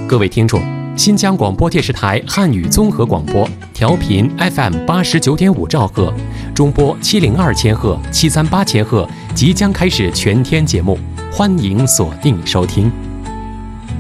各位听众，新疆广播电视台汉语综合广播，调频 FM89.5兆赫，中波702千赫、738千赫，即将开始全天节目，欢迎锁定收听。